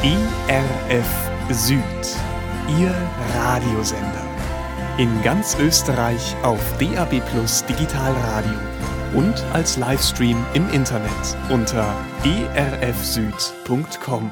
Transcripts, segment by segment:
ERF Süd, Ihr Radiosender. In ganz Österreich auf DAB+ Digitalradio und als Livestream im Internet unter erfsüd.com.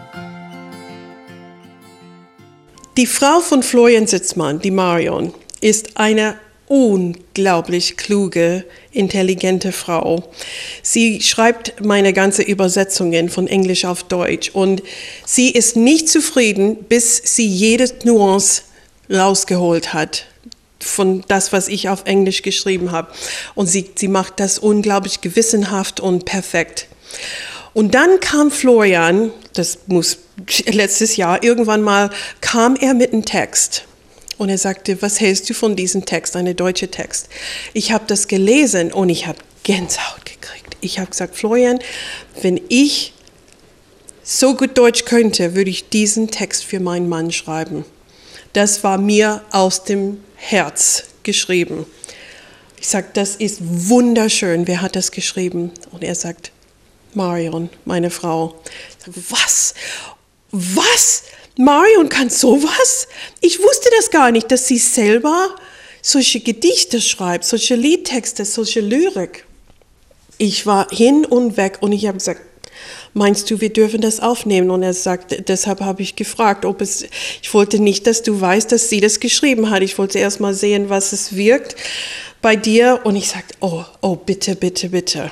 Die Frau von Florian Sitzmann, die Marion, ist eine unglaublich kluge, intelligente Frau. Sie schreibt meine ganze Übersetzungen von Englisch auf Deutsch und sie ist nicht zufrieden, bis sie jede Nuance rausgeholt hat von das, was ich auf Englisch geschrieben habe. Und sie macht das unglaublich gewissenhaft und perfekt. Und dann kam Florian, das muss letztes Jahr, irgendwann mal kam er mit einem Text. Und er sagte, was hältst du von diesem Text, ein deutscher Text? Ich habe das gelesen und ich habe Gänsehaut gekriegt. Ich habe gesagt, Florian, wenn ich so gut Deutsch könnte, würde ich diesen Text für meinen Mann schreiben. Das war mir aus dem Herz geschrieben. Ich sage, das ist wunderschön. Wer hat das geschrieben? Und er sagt, Marion, meine Frau. Ich sage, was? Was? Marion kann sowas? Ich wusste das gar nicht, dass sie selber solche Gedichte schreibt, solche Liedtexte, solche Lyrik. Ich war hin und weg und ich habe gesagt, meinst du, wir dürfen das aufnehmen? Und er sagt, deshalb habe ich gefragt, ich wollte nicht, dass du weißt, dass sie das geschrieben hat. Ich wollte erst mal sehen, was es wirkt bei dir. Und ich sagte, oh, bitte, bitte, bitte.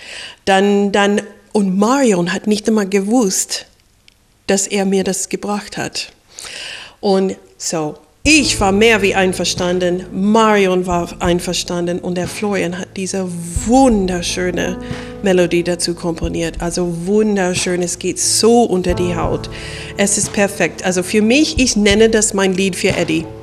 Und Marion hat nicht einmal gewusst, dass er mir das gebracht hat. Und so, ich war mehr wie einverstanden, Marion war einverstanden und der Florian hat diese wunderschöne Melodie dazu komponiert. Also wunderschön, es geht so unter die Haut. Es ist perfekt. Also für mich, ich nenne das mein Lied für Eddie.